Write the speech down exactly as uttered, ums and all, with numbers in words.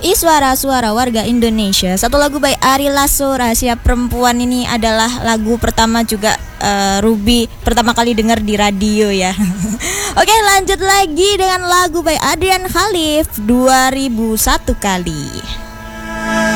menikmati suara-suara warga Indonesia. Satu lagu by Ari Lasso, Rahasia Perempuan. Ini adalah lagu pertama juga uh, Ruby pertama kali dengar di radio ya. Oke, lanjut lagi dengan lagu by Adrian Khalif, dua ribu satu kali.